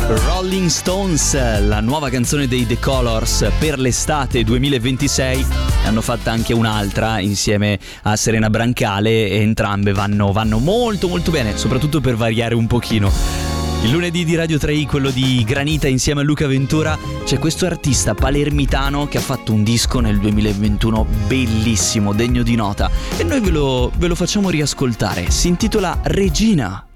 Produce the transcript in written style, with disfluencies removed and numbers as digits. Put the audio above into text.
Rolling Stones, la nuova canzone dei The Colors per l'estate 2026. Hanno fatta anche un'altra insieme a Serena Brancale e entrambe vanno molto molto bene, soprattutto per variare un pochino. Il lunedì di Radio 3i, quello di Granita insieme a Luca Ventura, c'è questo artista palermitano che ha fatto un disco nel 2021 bellissimo, degno di nota, e noi ve lo facciamo riascoltare. Si intitola Regina.